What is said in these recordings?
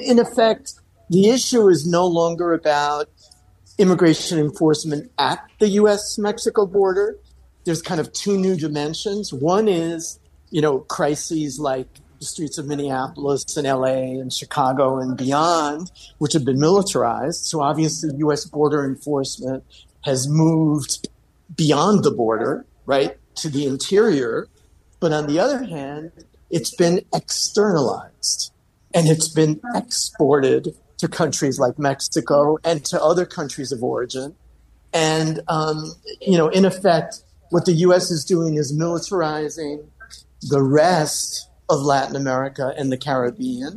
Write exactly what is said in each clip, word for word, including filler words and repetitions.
in effect, the issue is no longer about immigration enforcement at the U S Mexico border. There's kind of two new dimensions. One is, you know, crises like the streets of Minneapolis and L A and Chicago and beyond, which have been militarized. So obviously U S border enforcement has moved beyond the border, right, to the interior. But on the other hand, it's been externalized and it's been exported to countries like Mexico and to other countries of origin. And, um, you know, in effect, what the U S is doing is militarizing the rest of Latin America and the Caribbean.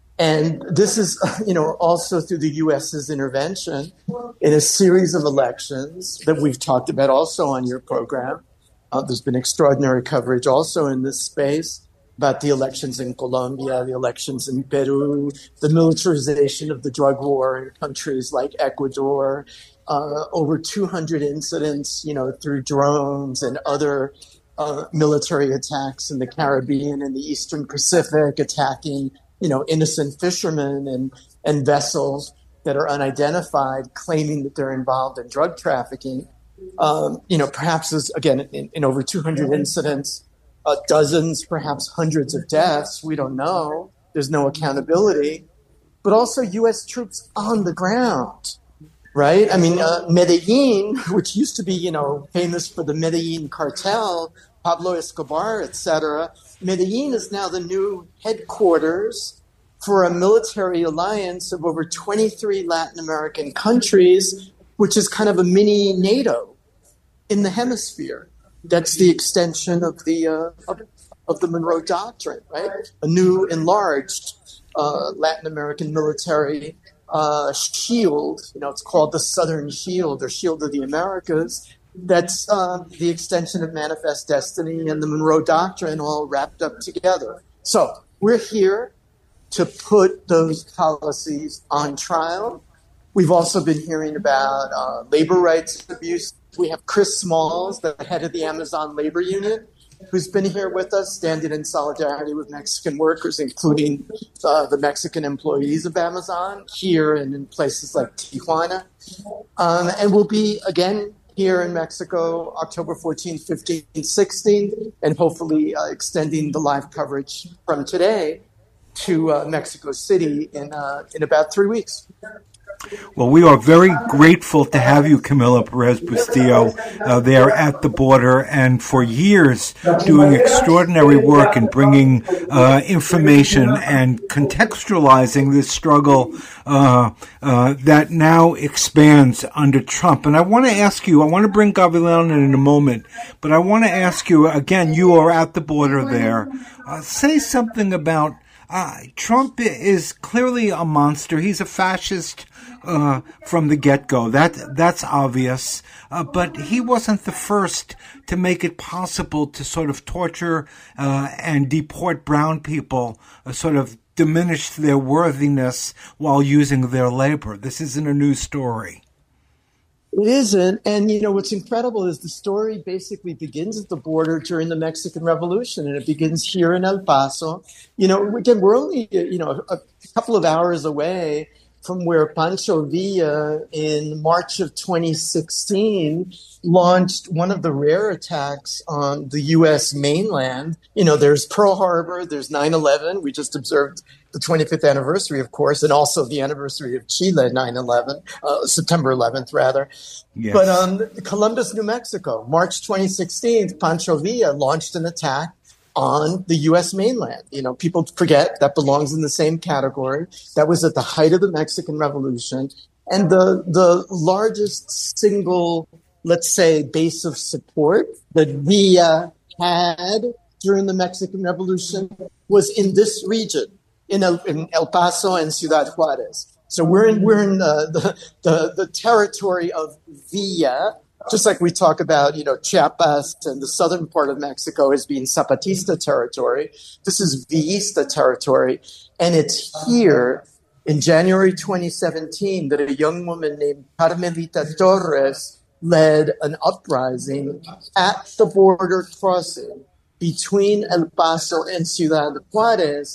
And this is, you know, also through the US's intervention in a series of elections that we've talked about also on your program. Uh, there's been extraordinary coverage also in this space about the elections in Colombia, the elections in Peru, the militarization of the drug war in countries like Ecuador, uh, over two hundred incidents, you know, through drones and other uh, military attacks in the Caribbean and the Eastern Pacific, attacking, you know, innocent fishermen and, and vessels that are unidentified, claiming that they're involved in drug trafficking. Um, you know, perhaps, as, again, in, in over two hundred incidents, uh, dozens, perhaps hundreds of deaths. We don't know. There's no accountability. But also U S troops on the ground, right? I mean, uh, Medellin, which used to be, you know, famous for the Medellin cartel, Pablo Escobar, et cetera. Medellin is now the new headquarters for a military alliance of over twenty-three Latin American countries, which is kind of a mini NATO in the hemisphere. That's the extension of the uh, of, of the Monroe Doctrine, right? A new enlarged uh, Latin American military uh, shield. You know, it's called the Southern Shield or Shield of the Americas. That's uh, the extension of Manifest Destiny and the Monroe Doctrine all wrapped up together. So we're here to put those policies on trial. We've also been hearing about uh, labor rights abuse. We have Chris Smalls, the head of the Amazon Labor Union, who's been here with us, standing in solidarity with Mexican workers, including uh, the Mexican employees of Amazon here and in places like Tijuana. Um, and we'll be, again, here in Mexico, October fourteenth, fifteenth, sixteenth, and hopefully uh, extending the live coverage from today to uh, Mexico City in uh, in about three weeks. Well, we are very grateful to have you, Camila Perez Bustillo, uh, there at the border, and for years doing extraordinary work in bringing uh, information and contextualizing this struggle uh, uh, that now expands under Trump. And I want to ask you, I want to bring Gavilan in in a moment, but I want to ask you, again, you are at the border there. Uh, say something about Uh, Trump is clearly a monster. He's a fascist uh, from the get-go. That that's obvious. Uh, but he wasn't the first to make it possible to sort of torture uh, and deport brown people, uh, sort of diminish their worthiness while using their labor. This isn't a new story. It isn't. And, you know, what's incredible is the story basically begins at the border during the Mexican Revolution, and it begins here in El Paso. You know, again, we're only, you know, a couple of hours away from where Pancho Villa in March of twenty sixteen launched one of the rare attacks on the U S mainland. You know, there's Pearl Harbor, there's nine eleven. We just observed the twenty-fifth anniversary, of course, and also the anniversary of Chile, nine eleven, uh, September eleventh, rather. Yes. But um, Columbus, New Mexico, March twenty sixteen, Pancho Villa launched an attack on the U S mainland. You know, people forget that belongs in the same category. That was at the height of the Mexican Revolution. And the the largest single, let's say, base of support that Villa had during the Mexican Revolution was in this region, in El, in El Paso and Ciudad Juarez. So we're in we're in uh, the, the the territory of Villa, just like we talk about, you know, Chiapas and the southern part of Mexico as being Zapatista territory. This is Villista territory, and it's here in January twenty seventeen that a young woman named Carmelita Torres led an uprising at the border crossing between El Paso and Ciudad Juarez,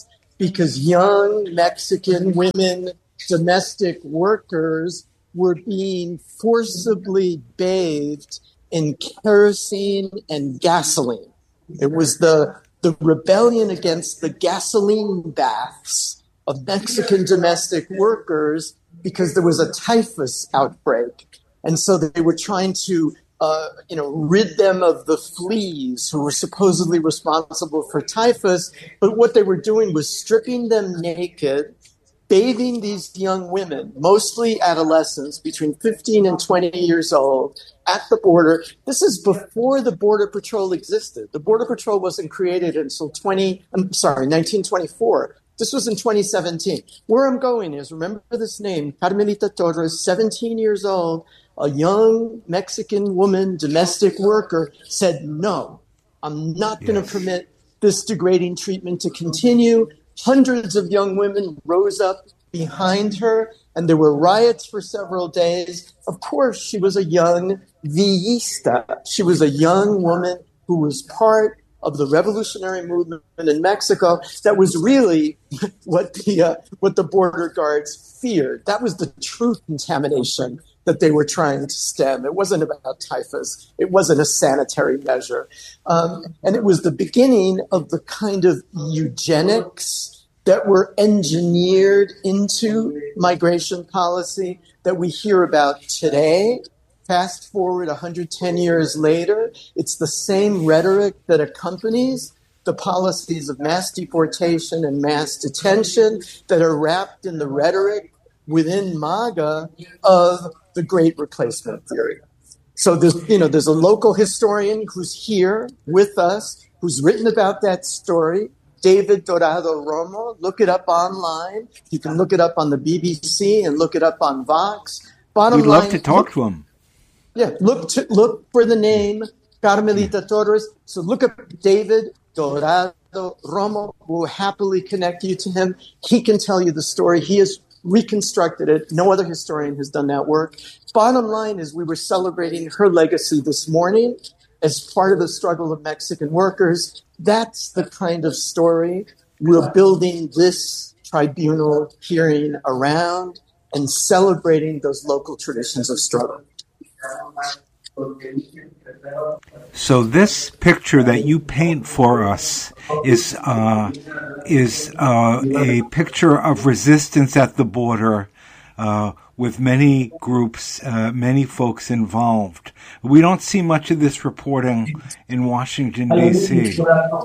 because young Mexican women, domestic workers, were being forcibly bathed in kerosene and gasoline. It was the, the rebellion against the gasoline baths of Mexican domestic workers because there was a typhus outbreak. And so they were trying to uh, you know, rid them of the fleas who were supposedly responsible for typhus. But what they were doing was stripping them naked, bathing these young women, mostly adolescents between fifteen and twenty years old, at the border. This is before the Border Patrol existed. The Border Patrol wasn't created until twenty. I'm sorry, nineteen twenty-four. This was in twenty seventeen. Where I'm going is, remember this name, Carmelita Torres, seventeen years old, a young Mexican woman, domestic worker, said, no, I'm not going to Yes. permit this degrading treatment to continue. Hundreds of young women rose up behind her, and there were riots for several days. Of course, she was a young Villista. She was a young woman who was part of the revolutionary movement in Mexico that was really what the uh, what the border guards feared. That was the true contamination that they were trying to stem. It wasn't about typhus. It wasn't a sanitary measure. Um, and it was the beginning of the kind of eugenics that were engineered into migration policy that we hear about today. Fast forward one hundred ten years later, it's the same rhetoric that accompanies the policies of mass deportation and mass detention that are wrapped in the rhetoric within MAGA of the Great Replacement theory. So there's, you know, there's a local historian who's here with us, who's written about that story, David Dorado Romo. Look it up online. You can look it up on the B B C and look it up on Vox. Bottom We'd line, love to talk look, to him. Yeah, look to, look for the name Carmelita Torres. So look up David Dorado Romo. Will happily connect you to him. He can tell you the story. He has reconstructed it. No other historian has done that work. Bottom line is we were celebrating her legacy this morning as part of the struggle of Mexican workers. That's the kind of story we're building this tribunal hearing around and celebrating those local traditions of struggle. So this picture that you paint for us is uh, is uh, a picture of resistance at the border, uh, with many groups, uh, many folks involved. We don't see much of this reporting in Washington, D C.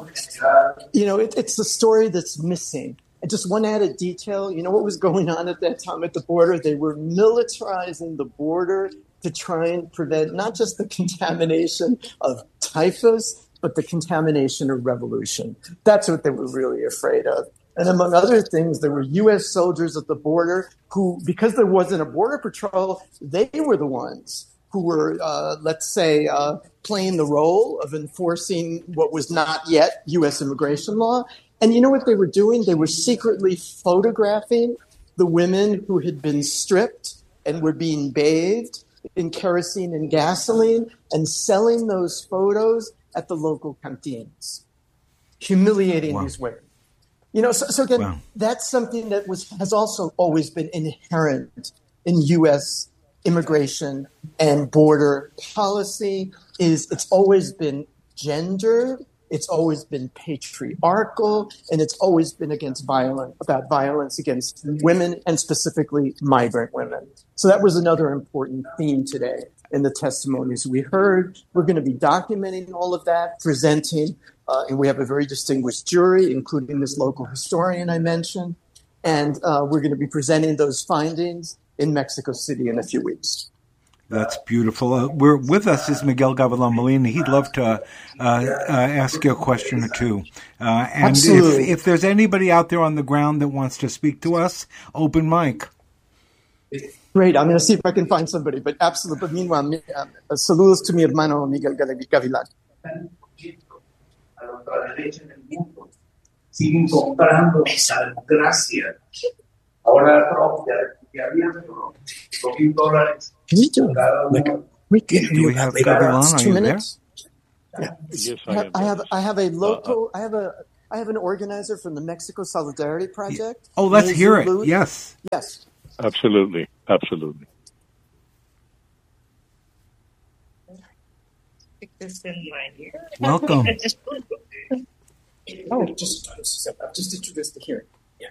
You know, it, it's the story that's missing. And just one added detail, you know what was going on at that time at the border? They were militarizing the border to try and prevent not just the contamination of typhus, but the contamination of revolution. That's what they were really afraid of. And among other things, there were U S soldiers at the border who, because there wasn't a border patrol, they were the ones who were, uh, let's say, uh, playing the role of enforcing what was not yet U S immigration law. And you know what they were doing? They were secretly photographing the women who had been stripped and were being bathed in kerosene and gasoline and selling those photos at the local canteens, humiliating Wow. these women. You know, so, so again, Wow. that's something that was has also always been inherent in U S immigration and border policy. Is it's always been gendered, it's always been patriarchal, and it's always been against violence, about violence against women and specifically migrant women. So that was another important theme today in the testimonies we heard. We're going to be documenting all of that, presenting, uh, and we have a very distinguished jury, including this local historian I mentioned, and uh, we're going to be presenting those findings in Mexico City in a few weeks. That's beautiful. Uh, we're with us is Miguel Gavilan Molina. He'd love to uh, uh, ask you a question or two. Uh, and Absolutely. if, if there's anybody out there on the ground that wants to speak to us, open mic. Great. I'm going to see if I can find somebody, but absolutely. But meanwhile, mi- uh, saludos to mi hermano Miguel Gavilan. A la ultraderecha en el mundo siguen comprando esa desgracia. Ahora Trump ya, ya había dos mil dólares Can you do cada like uno. we Do we have Gavilan? Are two you there? minutes? Yeah. Yes, I I have, am. I have I have a local I have a I have an organizer from the Mexico Solidarity Project. Oh, let's hear it. Louis. Yes. Yes. Absolutely. Absolutely. Stick this in my ear. Welcome. Oh, just, I've just introduced the hearing. Yeah.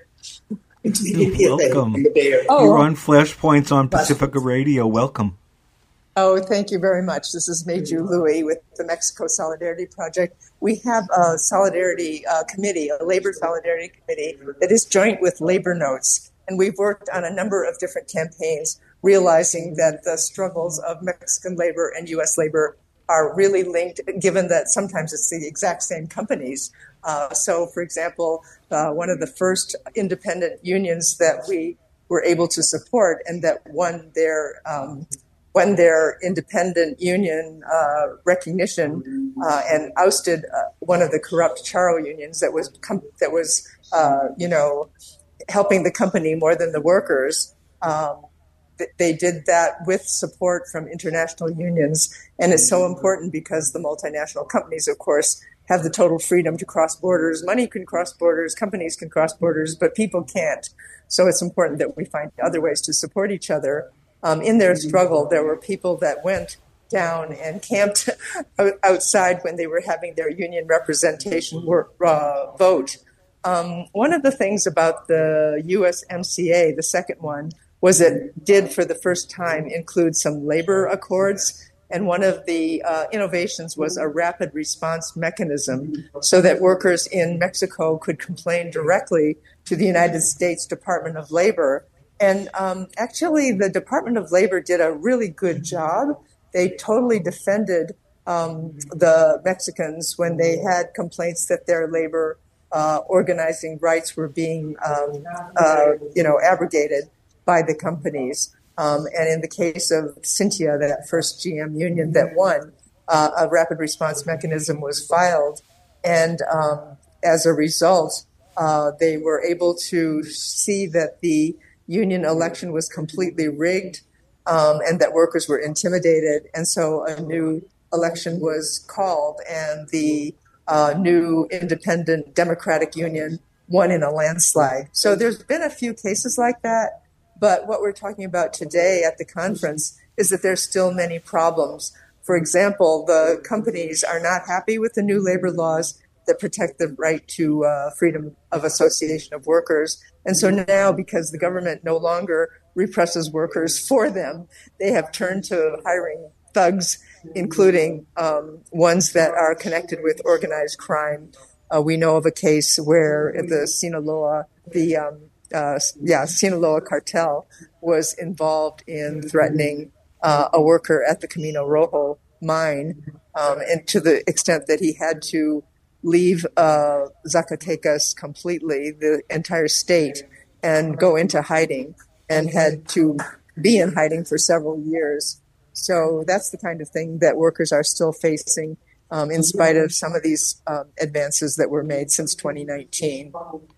Welcome. Oh. You're on Flashpoints on Pacifica Radio. Welcome. Oh, thank you very much. This is Meiju Louis with the Mexico Solidarity Project. We have a solidarity uh, committee, a labor solidarity committee that is joint with Labor Notes. And we've worked on a number of different campaigns, realizing that the struggles of Mexican labor and U S labor are really linked, given that sometimes it's the exact same companies. Uh, so, for example, uh, one of the first independent unions that we were able to support and that won their um, won their independent union uh, recognition uh, and ousted uh, one of the corrupt Charo unions that was com- that was uh, you know helping the company more than the workers. Um, They did that with support from international unions, and it's so important because the multinational companies, of course, have the total freedom to cross borders. Money can cross borders, companies can cross borders, but people can't. So it's important that we find other ways to support each other. Um, in their struggle, there were people that went down and camped outside when they were having their union representation work, uh, vote. Um, one of the things about the U S M C A, the second one, was it did for the first time include some labor accords. And one of the uh, innovations was a rapid response mechanism so that workers in Mexico could complain directly to the United States Department of Labor. And um, actually, the Department of Labor did a really good job. They totally defended um, the Mexicans when they had complaints that their labor uh, organizing rights were being, um, uh, you know, abrogated by the companies. Um, and in the case of Cynthia, that first G M union that won, uh, a rapid response mechanism was filed. And um, as a result, uh, they were able to see that the union election was completely rigged um, and that workers were intimidated. And so a new election was called, and the uh, new independent Democratic Union won in a landslide. So there's been a few cases like that. But what we're talking about today at the conference is that there's still many problems. For example, the companies are not happy with the new labor laws that protect the right to uh, freedom of association of workers. And so now, because the government no longer represses workers for them, they have turned to hiring thugs, including um, ones that are connected with organized crime. Uh, we know of a case where the Sinaloa, the um, Uh, yeah, Sinaloa cartel was involved in threatening uh, a worker at the Camino Rojo mine, um, and to the extent that he had to leave uh, Zacatecas completely, the entire state, and go into hiding, and had to be in hiding for several years. So that's the kind of thing that workers are still facing, um, in spite of some of these um, advances that were made since twenty nineteen.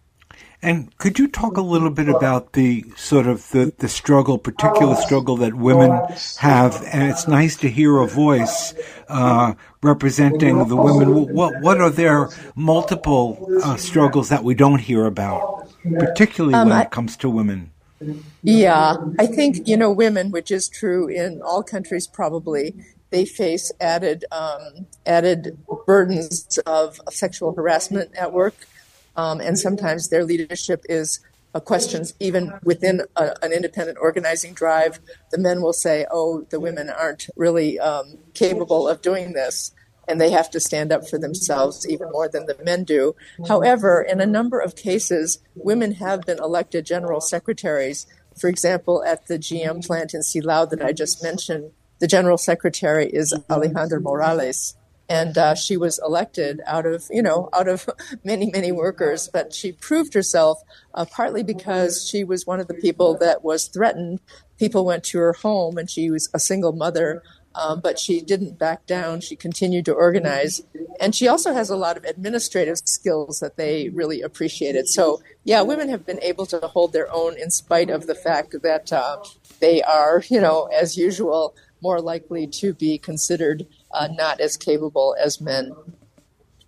And could you talk a little bit about the sort of the, the struggle, particular struggle that women have? And it's nice to hear a voice uh, representing the women. What what are their multiple uh, struggles that we don't hear about, particularly um, when I, it comes to women? Yeah, I think, you know, women, which is true in all countries probably, they face added um, added burdens of sexual harassment at work. Um, and sometimes their leadership is uh, questions even within a, an independent organizing drive. The men will say, oh, the women aren't really um, capable of doing this, and they have to stand up for themselves even more than the men do. However, in a number of cases, women have been elected general secretaries. For example, at the G M plant in Silao that I just mentioned, the general secretary is Alejandra Morales. And uh, she was elected out of, you know, out of many, many workers. But she proved herself uh, partly because she was one of the people that was threatened. People went to her home, and she was a single mother, um, but she didn't back down. She continued to organize. And she also has a lot of administrative skills that they really appreciated. So, yeah, women have been able to hold their own in spite of the fact that uh, they are, you know, as usual, more likely to be considered Uh, not as capable as men.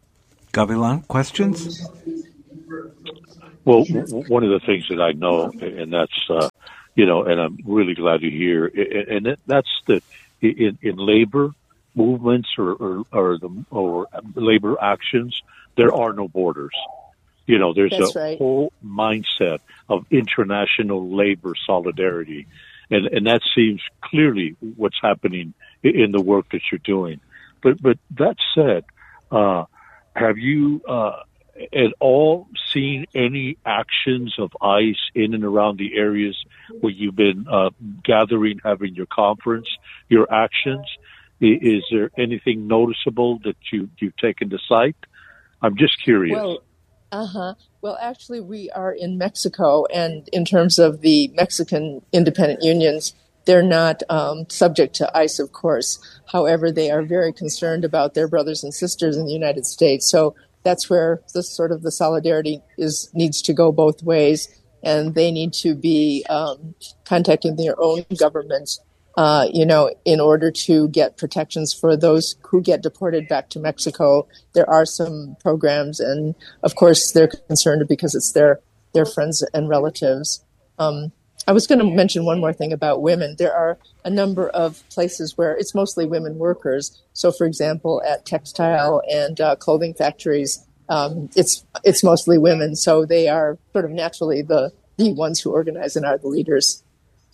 Gavilan, questions? Well, w- one of the things that I know, and that's, uh, you know, and I'm really glad to hear, and and that's that in, in labor movements or, or, or the or labor actions, there are no borders. You know, there's That's a right. whole mindset of international labor solidarity, and and that seems clearly what's happening in the work that you're doing. But but that said, uh, have you uh, at all seen any actions of ICE in and around the areas where you've been uh, gathering, having your conference, your actions? I- Is there anything noticeable that you you've taken to sight? I'm just curious. Well, uh-huh. Well, actually, we are in Mexico, and in terms of the Mexican independent unions, they're not um, subject to ICE, of course. However, they are very concerned about their brothers and sisters in the United States. So that's where the sort of the solidarity is needs to go both ways, and they need to be um, contacting their own governments, uh, you know, in order to get protections for those who get deported back to Mexico. There are some programs, and of course, they're concerned because it's their their friends and relatives. Um, I was going to mention one more thing about women. There are a number of places where it's mostly women workers. So, for example, at textile and uh, clothing factories, um, it's it's mostly women. So they are sort of naturally the, the ones who organize and are the leaders.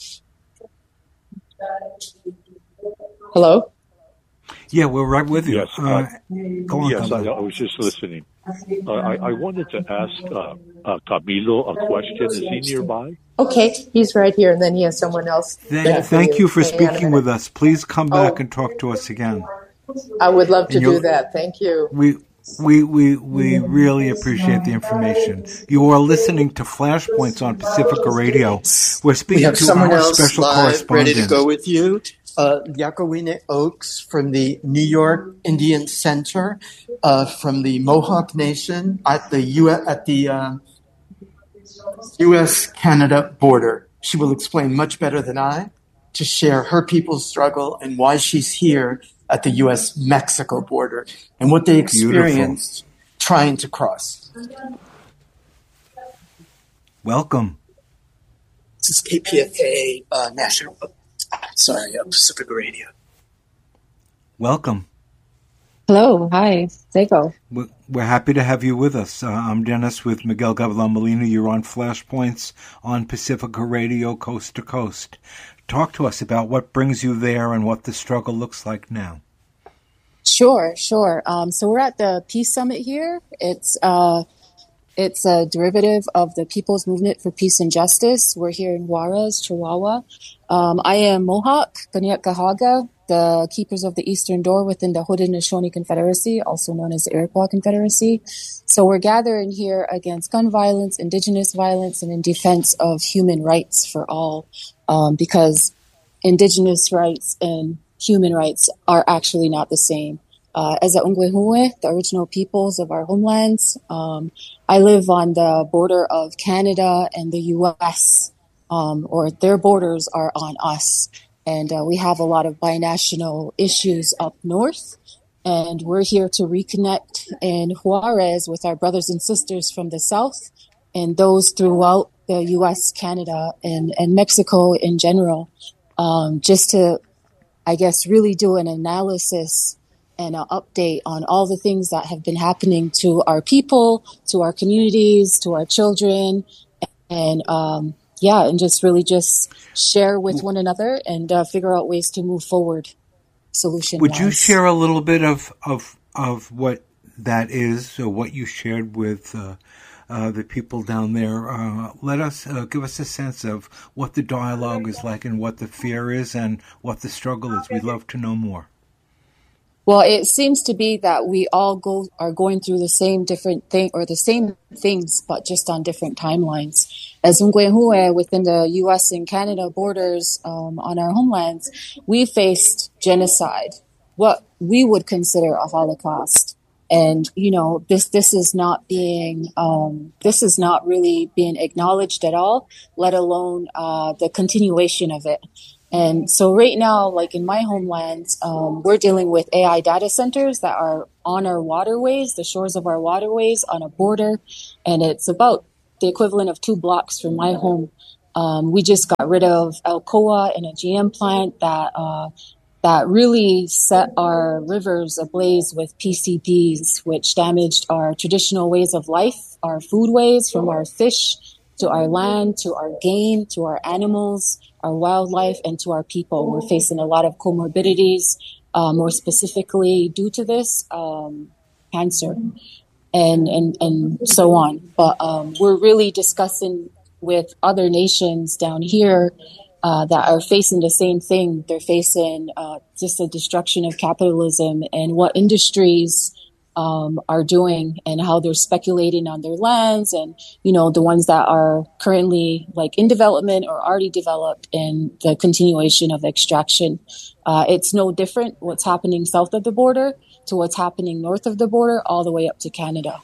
Hello? Yeah, we're right with you. Yes, Uh, uh, go on, Yes, I, Gavilan. I was just listening. Uh, I, I wanted to ask uh, uh, Camilo a question. Is he nearby? Okay, he's right here, and then he has someone else. Th- ready thank you for Hang on a speaking minute. with us. Please come back Oh. and talk to us again. I would love to And do you'll- that. Thank you. We we we we really appreciate the information. You are listening to Flashpoints on Pacifica Radio. We're We speaking have to someone our else special live, ready correspondent. to go with you. Uh, Yakawine Oaks from the New York Indian Center, uh, from the Mohawk Nation at the U S, at the uh, U S Canada border. She will explain much better than I to share her people's struggle and why she's here at the U S Mexico border and what they experienced trying to cross. Welcome. This is K P F A uh, National. Sorry, uh, Pacific Radio. Welcome. Hello, hi, Seiko. We're we're happy to have you with us. Uh, I'm Dennis with Miguel Gavilan Molina. You're on Flashpoints on Pacifica Radio, coast to coast. Talk to us about what brings you there and what the struggle looks like now. Sure, sure. Um, so we're at the Peace Summit here. It's uh, it's a derivative of the People's Movement for Peace and Justice. We're here in Juarez, Chihuahua. Um, I am Mohawk, Kaniak Kahaga, the Keepers of the Eastern Door within the Haudenosaunee Confederacy, also known as the Iroquois Confederacy. So we're gathering here against gun violence, indigenous violence, and in defense of human rights for all, um, because indigenous rights and human rights are actually not the same. Uh, as a Ungwehue, the original peoples of our homelands, um, I live on the border of Canada and the U S, um, or their borders are on us. And uh, we have a lot of binational issues up north. And we're here to reconnect in Juarez with our brothers and sisters from the south and those throughout the U S, Canada, and, and Mexico in general, um, just to, I guess, really do an analysis and an update on all the things that have been happening to our people, to our communities, to our children, and um, yeah, and just really just share with one another and uh, figure out ways to move forward. Solution. Would you share a little bit of of of what that is, or what you shared with uh, uh, the people down there? Uh, let us uh, give us a sense of what the dialogue is like, and what the fear is, and what the struggle is. We'd love to know more. Well, it seems to be that we all go are going through the same different thing, or the same things, but just on different timelines. As Ungwehue within the U S and Canada borders, um, on our homelands, we faced genocide, what we would consider a Holocaust. And, you know, this, this is not being, um, this is not really being acknowledged at all, let alone, uh, the continuation of it. And so right now, like in my homeland, um, we're dealing with A I data centers that are on our waterways, the shores of our waterways on a border. And it's about the equivalent of two blocks from my home. Um, we just got rid of Alcoa and a G M plant that uh, that really set our rivers ablaze with P C Bs, which damaged our traditional ways of life, our foodways, from our fish to our land, to our game, to our animals, our wildlife, and to our people. We're facing a lot of comorbidities, uh, more specifically due to this, um, cancer and, and, and so on. But um, we're really discussing with other nations down here uh, that are facing the same thing. They're facing uh, just the destruction of capitalism and what industries um, are doing and how they're speculating on their lands, and, you know, the ones that are currently like in development or already developed, and the continuation of extraction. Uh, it's no different what's happening south of the border to what's happening north of the border, all the way up to Canada.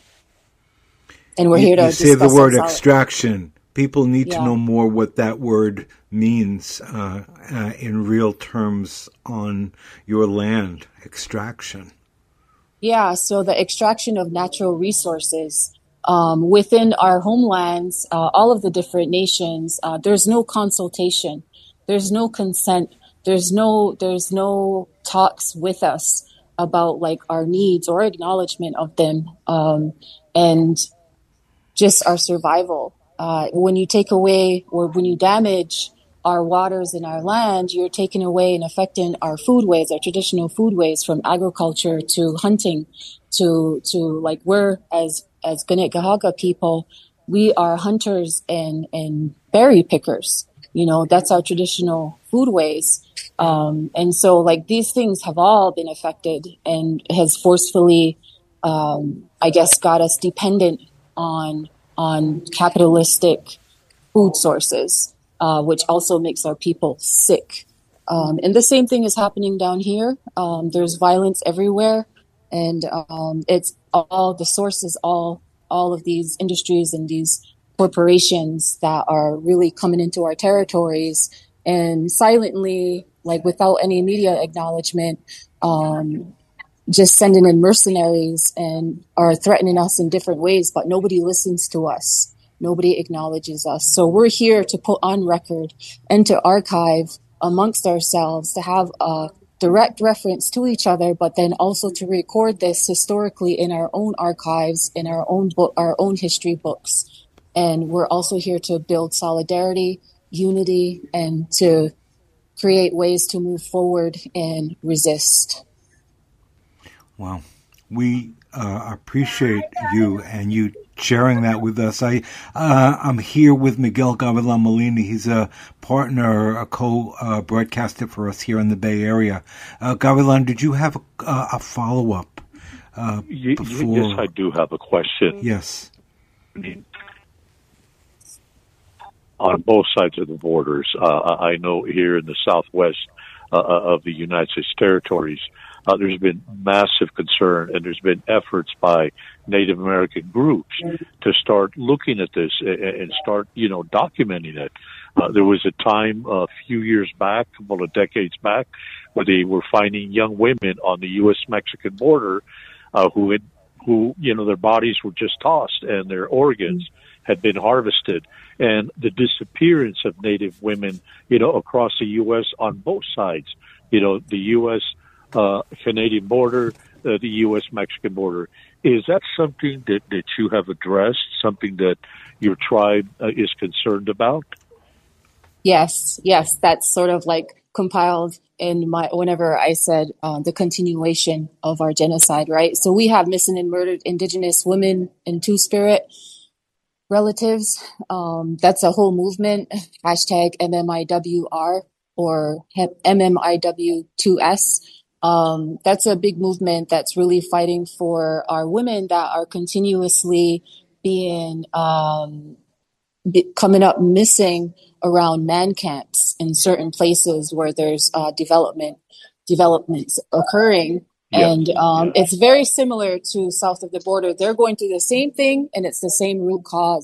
And we're you, here to you say the word solid- extraction. People need yeah. to know more what that word means uh, uh, in real terms on your land. Extraction. Yeah, so the extraction of natural resources um, within our homelands, uh, all of the different nations, uh, there's no consultation, there's no consent, there's no there's no talks with us about like our needs or acknowledgement of them, um, and just our survival. Uh, when you take away or when you damage our waters and our land, you're taking away and affecting our foodways, our traditional foodways, from agriculture to hunting to, to like we're as, as Gunit people, we are hunters and, and berry pickers. You know, that's our traditional foodways. Um, and so like these things have all been affected and has forcefully, um, I guess, got us dependent on, on capitalistic food sources. Uh, which also makes our people sick. Um, and the same thing is happening down here. Um, there's violence everywhere, and um, it's all the sources, all all of these industries and these corporations that are really coming into our territories and silently, like without any media acknowledgement, um, just sending in mercenaries and are threatening us in different ways, but nobody listens to us. Nobody acknowledges us. So we're here to put on record and to archive amongst ourselves, to have a direct reference to each other, but then also to record this historically in our own archives, in our own book, our own history books. And we're also here to build solidarity, unity, and to create ways to move forward and resist. Wow. We uh, appreciate you and you sharing that with us. I, uh, I'm here with Miguel Gavilan Molina. He's a partner, a co-broadcaster uh, for us here in the Bay Area. Uh, Gavilan, did you have a, a follow-up uh, y- before? Yes, I do have a question. Yes. On both sides of the borders, uh, I know here in the southwest uh, of the United States territories, Uh, there's been massive concern, and there's been efforts by Native American groups to start looking at this and, and start, you know, documenting it. Uh, there was a time a few years back, a couple of decades back, where they were finding young women on the U S Mexican border uh, who had, who, you know, their bodies were just tossed and their organs had been harvested. And the disappearance of Native women, you know, across the U S on both sides, you know, the U S Uh, Canadian border, uh, the U S Mexican border. Is that something that, that you have addressed, something that your tribe uh, is concerned about? Yes, yes, that's sort of like compiled in my, whenever I said uh, the continuation of our genocide, right? So we have missing and murdered Indigenous women and Two-Spirit relatives. Um, that's a whole movement, hashtag M M I W R or M M I W two S. Um, that's a big movement that's really fighting for our women that are continuously being, um, be, coming up missing around man camps in certain places where there's, uh, development, developments occurring. Yes. And, um, yes. It's very similar to south of the border. They're going through the same thing, and it's the same root cause.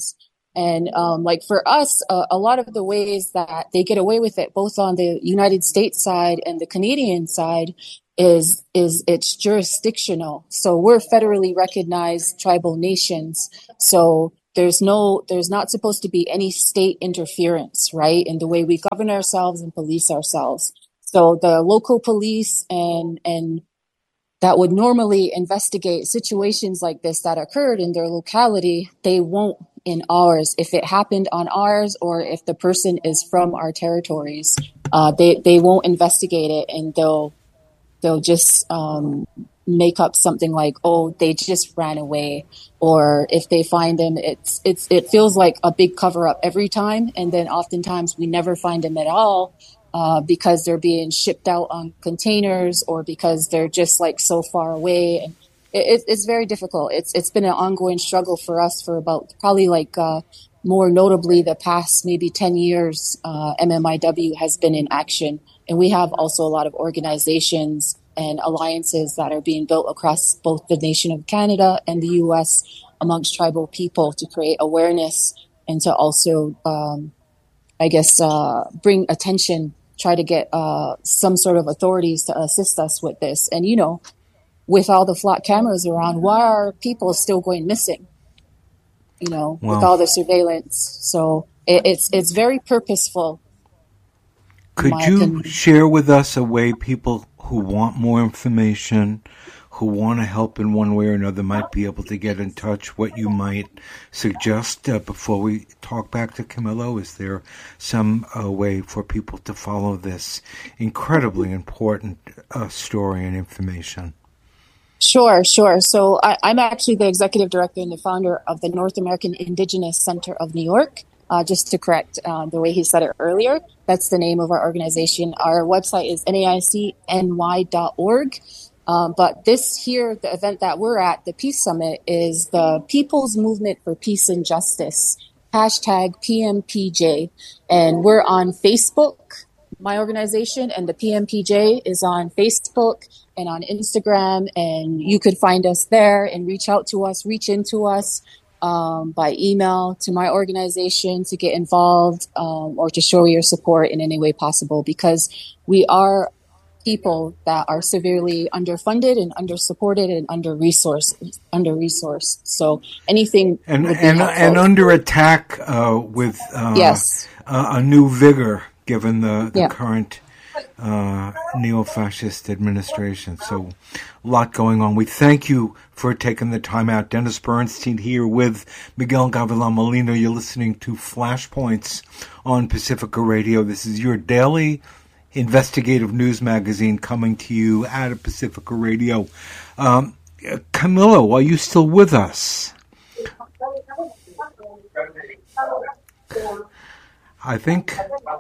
And um, like for us, uh, a lot of the ways that they get away with it, both on the United States side and the Canadian side, is is it's jurisdictional. So we're federally recognized tribal nations. So there's no, there's not supposed to be any state interference, right, in the way we govern ourselves and police ourselves. So the local police and and that would normally investigate situations like this that occurred in their locality, they won't in ours. If it happened on ours or if the person is from our territories, uh, they, they won't investigate it, and they'll they'll just um, make up something like, oh, they just ran away. Or if they find them, it's it's it feels like a big cover up every time, and then oftentimes we never find them at all. Uh, because they're being shipped out on containers or because they're just like so far away. And it, it's very difficult. It's It's been an ongoing struggle for us for about probably like uh, more notably the past maybe ten years. uh, M M I W has been in action. And we have also a lot of organizations and alliances that are being built across both the nation of Canada and the U S amongst tribal people to create awareness and to also, um, I guess, uh, bring attention, try to get uh, some sort of authorities to assist us with this. And, you know, with all the flock cameras around, why are people still going missing? You know, wow. With all the surveillance. So it, it's it's very purposeful. Could you opinion. share with us a way people who want more information, who want to help in one way or another, might be able to get in touch? What you might suggest uh, before we talk back to Camilo? Is there some uh, way for people to follow this incredibly important uh, story and information? Sure, sure. So I, I'm actually the executive director and the founder of the North American Indigenous Center of New York. Uh, just to correct uh, the way he said it earlier, that's the name of our organization. Our website is N A I C N Y dot org. Um, but this here, the event that we're at, the Peace Summit, is the People's Movement for Peace and Justice, hashtag P M P J. And we're on Facebook, my organization, and the P M P J is on Facebook and on Instagram. And you could find us there and reach out to us, reach into us um, by email to my organization to get involved um, or to show your support in any way possible, because we are people that are severely underfunded and undersupported and under resourced, under resourced. So anything and and, and under attack uh, with uh, yes. a, a new vigor given the, the yeah. current uh, neo-fascist administration. So a lot going on. We thank you for taking the time out. Dennis Bernstein here with Miguel Gavilan Molina. You're listening to Flashpoints on Pacifica Radio. This is your daily investigative news magazine coming to you out of Pacifica Radio. Um, Camilo, are you still with us? I think,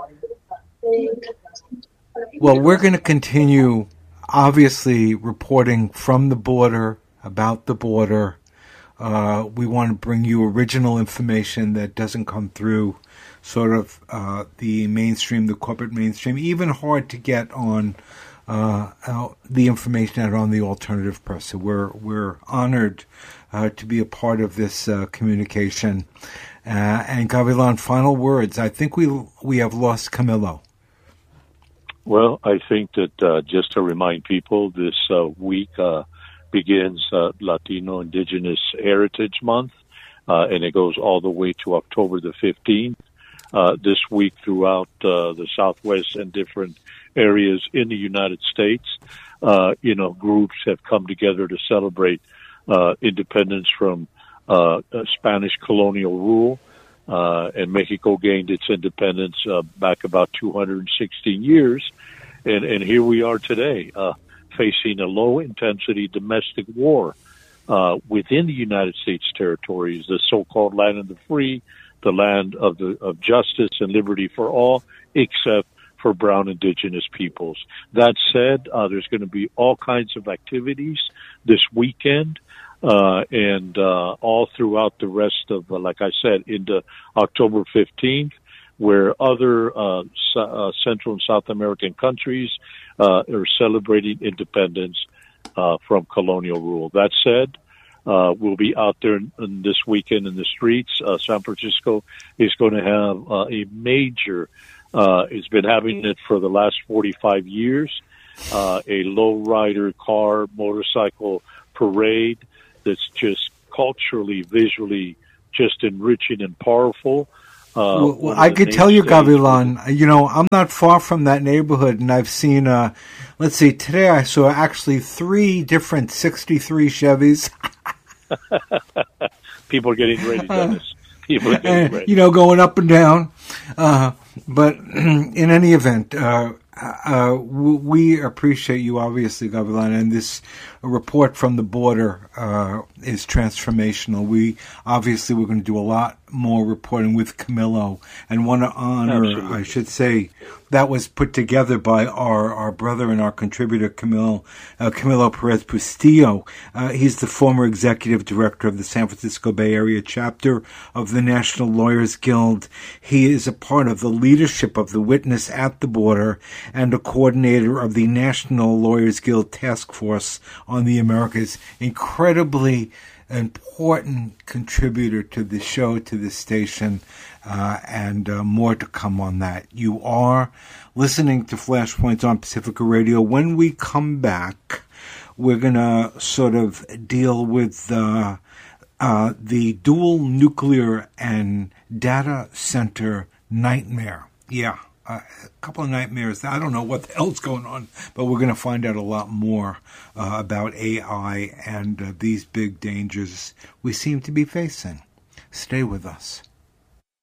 well, we're going to continue, obviously, reporting from the border, about the border. Uh, we want to bring you original information that doesn't come through sort of uh, the mainstream, the corporate mainstream, even hard to get on uh, uh, the information out on the alternative press. So we're we're honored uh, to be a part of this uh, communication. Uh, and Gavilan, final words. I think we we have lost Camilo. Well, I think that uh, just to remind people, this uh, week uh, begins uh, Latino Indigenous Heritage Month, uh, and it goes all the way to October the fifteenth. Uh, this week throughout uh, the Southwest and different areas in the United States, uh, you know, groups have come together to celebrate uh, independence from uh, Spanish colonial rule. Uh, and Mexico gained its independence uh, back about two hundred sixteen years. And, and here we are today, uh, facing a low-intensity domestic war uh, within the United States territories, the so-called land of the free, the land of the of justice and liberty for all, except for brown indigenous peoples. That said, uh, there's going to be all kinds of activities this weekend uh, and uh, all throughout the rest of, uh, like I said, into October fifteenth, where other uh, uh, Central and South American countries uh, are celebrating independence uh, from colonial rule. That said, uh, will be out there in, in this weekend in the streets. Uh, San Francisco is going to have uh, a major, uh, it's been having it for the last forty-five years, uh, a lowrider car, motorcycle parade that's just culturally, visually just enriching and powerful. Uh, well, well, I could tell you, Gavilan, you know, I'm not far from that neighborhood, and I've seen, uh, let's see, today I saw actually three different sixty-three Chevys. People are getting ready, Dennis. People are getting ready. You know, going up and down. Uh, but in any event, uh, uh, we appreciate you, obviously, Gavilan, and this report from the border uh, is transformational. We obviously we're going to do a lot more reporting with Camilo, and want to honor, Absolutely. I should say, that was put together by our, our brother and our contributor, Camilo, uh, Camilo Perez Bustillo. Uh, he's the former executive director of the San Francisco Bay Area chapter of the National Lawyers Guild. He is a part of the leadership of the Witness at the Border and a coordinator of the National Lawyers Guild Task Force on the Americas. Incredibly important contributor to the show, to the station, uh, and uh, more to come on that. You are listening to Flashpoints on Pacifica Radio. When we come back, we're going to sort of deal with uh, uh, the dual nuclear and data center nightmare. Yeah. Uh, a couple of nightmares. I don't know what the hell's going on, but we're going to find out a lot more uh, about A I and uh, these big dangers we seem to be facing. Stay with us.